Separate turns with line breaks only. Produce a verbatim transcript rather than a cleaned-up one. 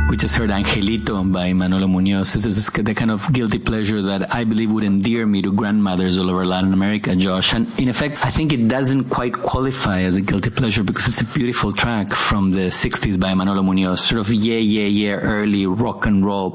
We just heard Angelito by Manolo Munoz. This is the kind of guilty pleasure that I believe would endear me to grandmothers all over Latin America, Josh. And in effect, I think it doesn't quite qualify as a guilty pleasure because it's a beautiful track from the sixties by Manolo Munoz. Sort of yeah, yeah, yeah, early rock and roll